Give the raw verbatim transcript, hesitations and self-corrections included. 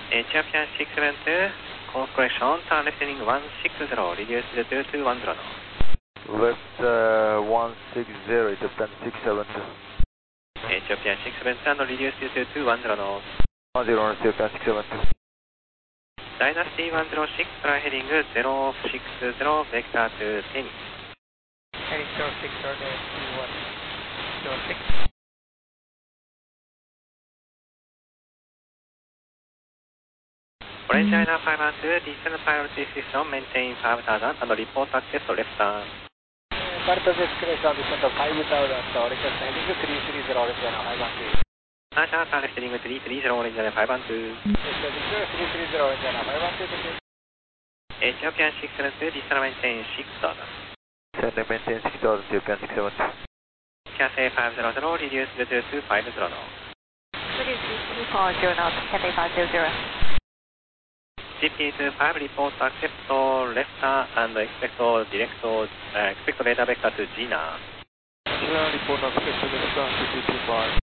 Ethiopian six seven two, course correction, turn left heading one six zero, reduce to two two one zero now. Left uh, one six zero, Ethiopian six seven two. Ethiopian six seven two, and reduce to two two one zero now. one zero, Ethiopian six seven two. Dynasty one zero six, try heading zero six zero, vector to Tennis. Heading zero six zero, Dynasty one zero six. Orange China five one two, descend priority system, maintain five thousand, and report access to left turn. Purple discretion, descend to five thousand, orange heading three three zero, orange China five one two. Orange China turn left heading three three zero, orange China five one two. three three zero, orange China five one two. Ethiopian six seven two, descend maintain six thousand. Send maintain six thousand, Ethiopian six seven two. Cathay five zero zero, reduce to two two five zero now. Reduce to two four zero knots, Cathay five zero zero. G P two five, report accept left turn and expect direct, uh, expect radar vector to Gina. Report accept left turn to G P two five.